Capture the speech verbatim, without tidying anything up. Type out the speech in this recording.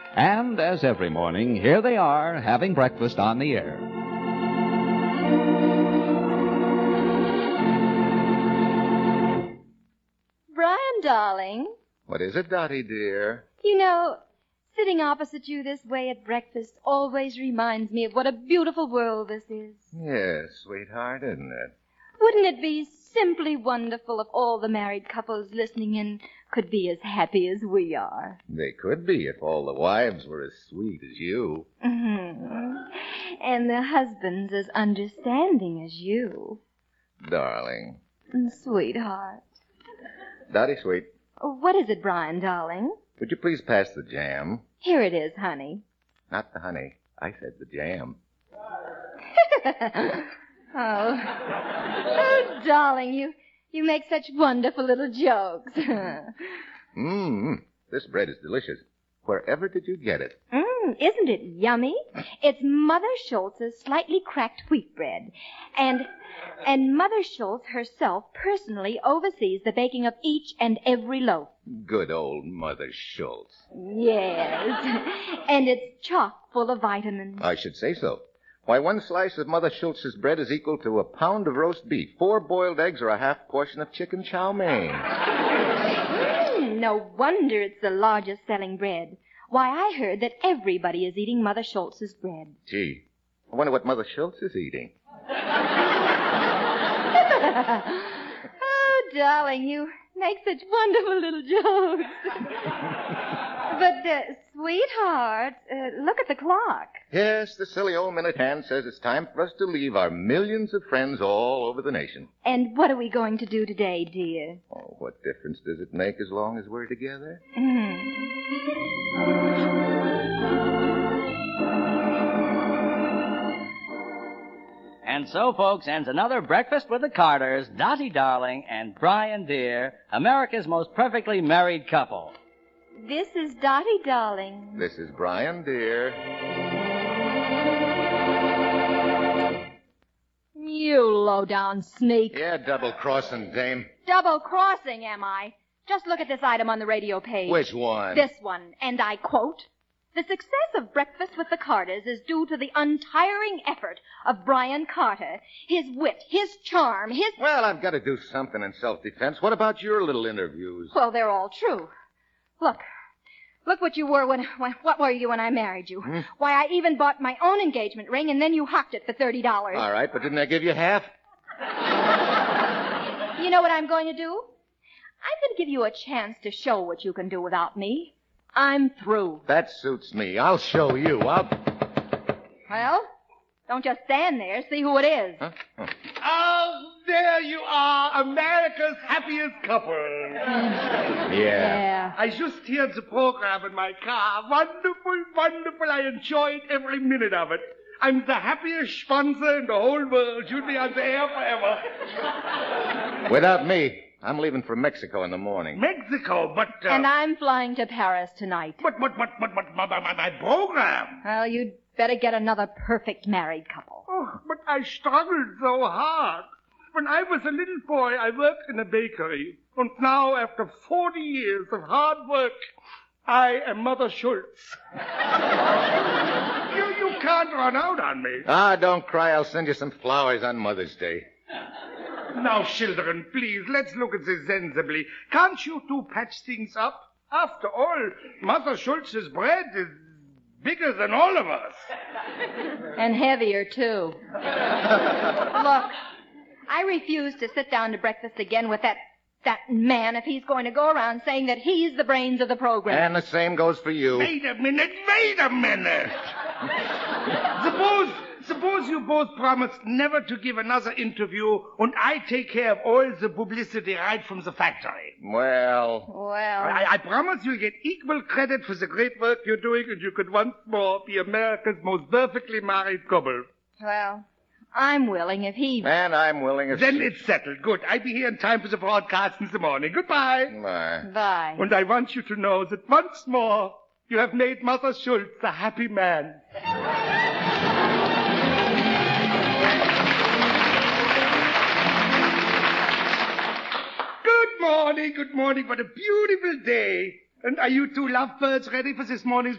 And as every morning, here they are having breakfast on the air. Brian, darling. What is it, Dottie, dear? You know, sitting opposite you this way at breakfast always reminds me of what a beautiful world this is. Yes, sweetheart, isn't it? Wouldn't it be simply wonderful if all the married couples listening in could be as happy as we are? They could be if all the wives were as sweet as you. Mm-hmm. And the husbands as understanding as you. Darling. Sweetheart. Dottie, sweet. What is it, Brian, darling? Would you please pass the jam? Here it is, honey. Not the honey. I said the jam. oh. oh, darling, you you make such wonderful little jokes. Mmm, this bread is delicious. Wherever did you get it? Mmm, isn't it yummy? It's Mother Schultz's slightly cracked wheat bread. And and Mother Schultz herself personally oversees the baking of each and every loaf. Good old Mother Schultz. Yes. And it's chock full of vitamins. I should say so. Why, one slice of Mother Schultz's bread is equal to a pound of roast beef, four boiled eggs, or a half portion of chicken chow mein. Mm, no wonder it's the largest selling bread. Why, I heard that everybody is eating Mother Schultz's bread. Gee, I wonder what Mother Schultz is eating. oh, darling, you make such wonderful little jokes. But, uh, sweetheart, uh, look at the clock. Yes, the silly old minute hand says it's time for us to leave our millions of friends all over the nation. And what are we going to do today, dear? Oh, what difference does it make as long as we're together? Mm. And so, folks, ends another Breakfast with the Carters, Dottie Darling and Brian Dear, America's most perfectly married couple. This is Dottie Darling. This is Brian Dear. You low-down sneak. Yeah, double-crossing dame. Double-crossing, am I? Just look at this item on the radio page. Which one? This one, and I quote, "The success of Breakfast with the Carters is due to the untiring effort of Brian Carter. His wit, his charm, his..." Well, I've got to do something in self-defense. What about your little interviews? Well, they're all true. Look. Look what you were when, when... What were you when I married you? Hmm? Why, I even bought my own engagement ring, and then you hocked it for thirty dollars. All right, but didn't I give you half? You know what I'm going to do? I'm going to give you a chance to show what you can do without me. I'm through. That suits me. I'll show you. I'll... Well, don't just stand there. See who it is. Huh? Huh. Oh, there you are, America's happiest couple. Yeah. Yeah. I just heard the program in my car. Wonderful, wonderful. I enjoyed every minute of it. I'm the happiest sponsor in the whole world. You'll be on the air forever. Without me, I'm leaving for Mexico in the morning. Mexico, but... Uh, And I'm flying to Paris tonight. But, but, but, but, but, my, my, my program. Well, you'd better get another perfect married couple. Oh, but I struggled so hard. When I was a little boy, I worked in a bakery. And now, after forty years of hard work, I am Mother Schultz. you, you can't run out on me. Ah, don't cry. I'll send you some flowers on Mother's Day. Now, children, please, let's look at this sensibly. Can't you two patch things up? After all, Mother Schultz's bread is bigger than all of us. And heavier, too. Look, I refuse to sit down to breakfast again with that that man if he's going to go around saying that he's the brains of the program. And the same goes for you. Wait a minute, wait a minute. suppose, suppose you both promise never to give another interview and I take care of all the publicity right from the factory. Well... Well... I, I promise you'll get equal credit for the great work you're doing and you could once more be America's most perfectly married couple. Well, I'm willing if he... And I'm willing if... Then it's settled. Good. I'll be here in time for the broadcast in the morning. Goodbye. Bye. Bye. And I want you to know that once more you have made Mother Schultz a happy man. Good morning, good morning. What a beautiful day. And are you two lovebirds ready for this morning's